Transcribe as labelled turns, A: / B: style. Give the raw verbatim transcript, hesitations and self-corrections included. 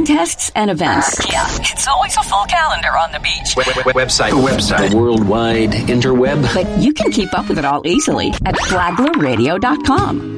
A: contests, and events.
B: Yeah, it's always a full calendar on the beach.
C: Website. Website. The worldwide interweb.
A: But you can keep up with it all easily at flagler radio dot com.